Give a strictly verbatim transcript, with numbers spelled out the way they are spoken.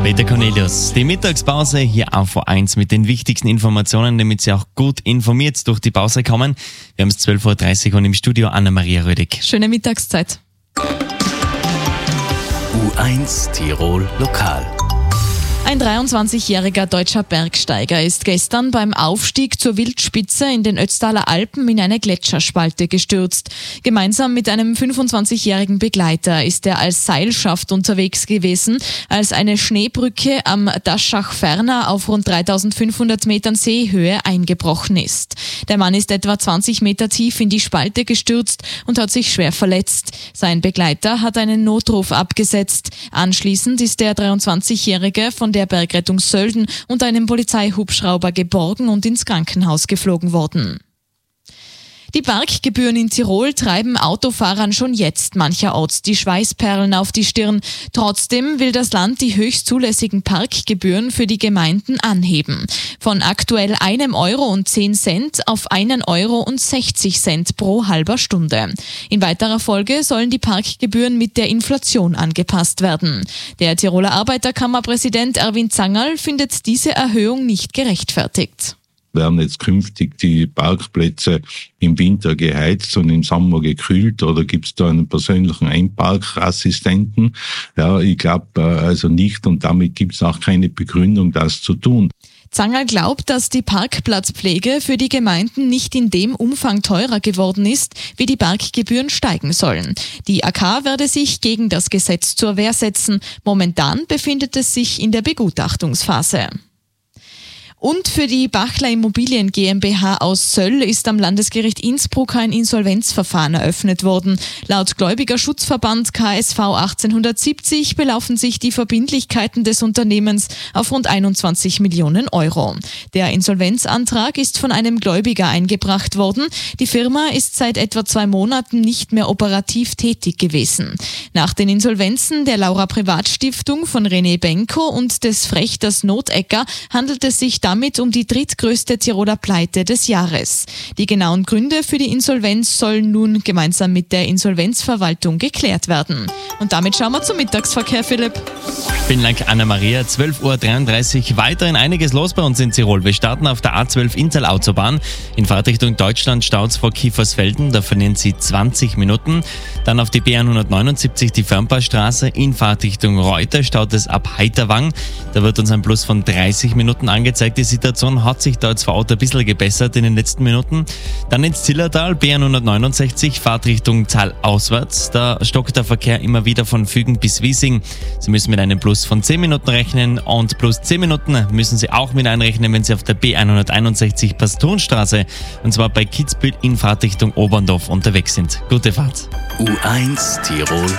Peter Cornelius, die Mittagspause hier auf O eins mit den wichtigsten Informationen, damit Sie auch gut informiert durch die Pause kommen. Wir haben es zwölf Uhr dreißig und im Studio Anna-Maria Rödig. Schöne Mittagszeit. O eins Tirol Lokal. Ein dreiundzwanzigjähriger deutscher Bergsteiger ist gestern beim Aufstieg zur Wildspitze in den Ötztaler Alpen in eine Gletscherspalte gestürzt. Gemeinsam mit einem fünfundzwanzigjährigen Begleiter ist er als Seilschaft unterwegs gewesen, als eine Schneebrücke am Daschach-Ferner auf rund dreitausendfünfhundert Metern Seehöhe eingebrochen ist. Der Mann ist etwa zwanzig Meter tief in die Spalte gestürzt und hat sich schwer verletzt. Sein Begleiter hat einen Notruf abgesetzt. Anschließend ist der dreiundzwanzigjährige von der Bergrettung Sölden und einem Polizeihubschrauber geborgen und ins Krankenhaus geflogen worden. Die Parkgebühren in Tirol treiben Autofahrern schon jetzt mancherorts die Schweißperlen auf die Stirn. Trotzdem will das Land die höchst zulässigen Parkgebühren für die Gemeinden anheben. Von aktuell einem Euro und zehn Cent auf einen Euro und sechzig Cent pro halber Stunde. In weiterer Folge sollen die Parkgebühren mit der Inflation angepasst werden. Der Tiroler Arbeiterkammerpräsident Erwin Zangerl findet diese Erhöhung nicht gerechtfertigt. Werden jetzt künftig die Parkplätze im Winter geheizt und im Sommer gekühlt oder gibt es da einen persönlichen Einparkassistenten? Ja, ich glaube also nicht und damit gibt es auch keine Begründung, das zu tun. Zangerl glaubt, dass die Parkplatzpflege für die Gemeinden nicht in dem Umfang teurer geworden ist, wie die Parkgebühren steigen sollen. Die A K werde sich gegen das Gesetz zur Wehr setzen. Momentan befindet es sich in der Begutachtungsphase. Und für die Bachler Immobilien GmbH aus Söll ist am Landesgericht Innsbruck ein Insolvenzverfahren eröffnet worden. Laut Gläubigerschutzverband K S V achtzehnhundertsiebzig belaufen sich die Verbindlichkeiten des Unternehmens auf rund einundzwanzig Millionen Euro. Der Insolvenzantrag ist von einem Gläubiger eingebracht worden. Die Firma ist seit etwa zwei Monaten nicht mehr operativ tätig gewesen. Nach den Insolvenzen der Laura Privatstiftung von René Benko und des Frechters Notecker handelt es sich damit damit um die drittgrößte Tiroler Pleite des Jahres. Die genauen Gründe für die Insolvenz sollen nun gemeinsam mit der Insolvenzverwaltung geklärt werden. Und damit schauen wir zum Mittagsverkehr, Philipp. Vielen Dank, Anna-Maria. zwölf Uhr dreiunddreißig, weiterhin einiges los bei uns in Tirol. Wir starten auf der A zwölf Inntal-Autobahn. In Fahrtrichtung Deutschland staut's vor Kiefersfelden, da verlieren Sie zwanzig Minuten. Dann auf die B hundertneunundsiebzig, die Fernpassstraße. In Fahrtrichtung Reuter staut es ab Heiterwang. Da wird uns ein Plus von dreißig Minuten angezeigt. Die Situation hat sich da jetzt vor Ort ein bisschen gebessert in den letzten Minuten. Dann ins Zillertal, B hundertneunundsechzig, Fahrtrichtung Tal auswärts. Da stockt der Verkehr immer wieder von Fügen bis Wiesing. Sie müssen mit einem Plus von zehn Minuten rechnen und plus zehn Minuten müssen Sie auch mit einrechnen, wenn Sie auf der B hunderteinundsechzig Pastonstraße und zwar bei Kitzbühel in Fahrtrichtung Oberndorf unterwegs sind. Gute Fahrt. O eins Tirol